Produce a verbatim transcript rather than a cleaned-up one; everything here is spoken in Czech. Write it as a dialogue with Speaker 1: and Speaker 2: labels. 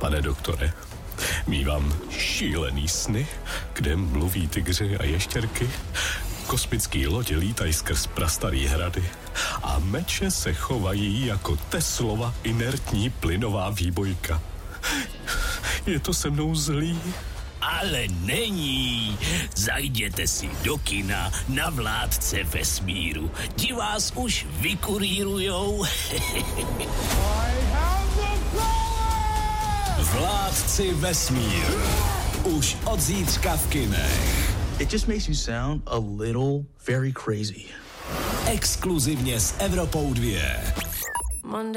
Speaker 1: Pane doktore, mívám šílený sny, kde mluví tygři a ještěrky, kosmický lodě lítají skrz prastarý hrady a meče se chovají jako Teslova inertní plynová výbojka. Je to se mnou zlý?
Speaker 2: Ale není. Zajděte si do kina na Vládce vesmíru. Ti vás už vykurírujou.
Speaker 3: Vládci vesmíru. Už od zítřka v kinech.
Speaker 4: It just makes you sound a little very crazy.
Speaker 3: Exkluzivně s Evropou dva.